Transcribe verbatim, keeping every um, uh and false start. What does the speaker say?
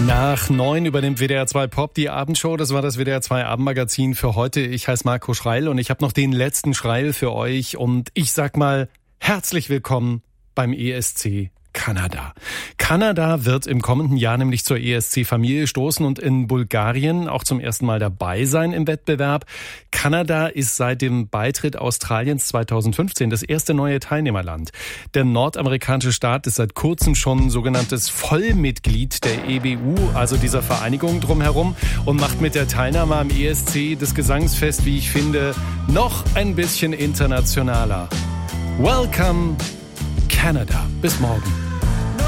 Nach neun übernimmt W D R zwei Pop die Abendshow. Das war das W D R zwei Abendmagazin für heute. Ich heiße Marco Schreil und ich habe noch den letzten Schreil für euch. Und ich sag mal, herzlich willkommen beim E S C Kanada. Kanada wird im kommenden Jahr nämlich zur E S C-Familie stoßen und in Bulgarien auch zum ersten Mal dabei sein im Wettbewerb. Kanada ist seit dem Beitritt Australiens zweitausendfünfzehn das erste neue Teilnehmerland. Der nordamerikanische Staat ist seit kurzem schon sogenanntes Vollmitglied der E B U, also dieser Vereinigung drumherum, und macht mit der Teilnahme am E S C das Gesangsfest, wie ich finde, noch ein bisschen internationaler. Welcome, Canada. Bis morgen.